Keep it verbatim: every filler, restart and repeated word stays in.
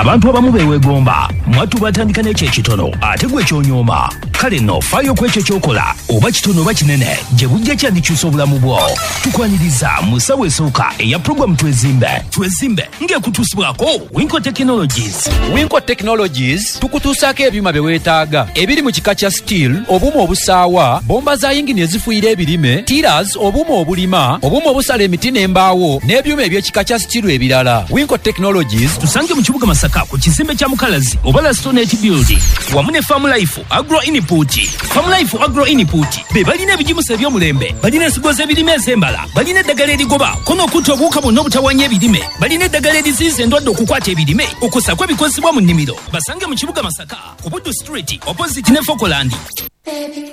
abantu abamu beewegomba mwattu batandika n'ekyo ekitono ate gwe kyonyooma. Kale nno faayo ku ekyo ky'okola oba kitono oba kinene gye bujja kyandikyusa obulamu bwo. Tukwaniriza mu ssaawa esooka eya pulogulamu Twezimbe. Twezimbe ng'ekutuusibwako Winco Technologies. Winco Technologies tukutuusaako ebyuma bye weetaaga ebiri mu kika kya steel, obuuma obusaawa, bomba za yingini ezifuuyira ebirime, tiras, obuuma obulima, obuuma obusala emiti n'embaawo n'ebyuma eby'ekika kya steel ebirala. Winco Technologies tusange mu kibuga Masaka ku kizimbe kya Mukalazi oba Lastonate Building wamu ne Farm Life Agro Input. Farm Life Agro Input be balina ebijimusa eby'omulembe, balina ensigo z'ebirime ez'embala, balina eddagala erigoba kono okutta obuwuka bwonna obutawanya ebirime, balina eddagala eriziyiza endwadde okukwata ebirime okusako ebikozesebwa mu nnimiro. Basange mu kibuga Masaka ku Buddu Street opposite ne Fokoland.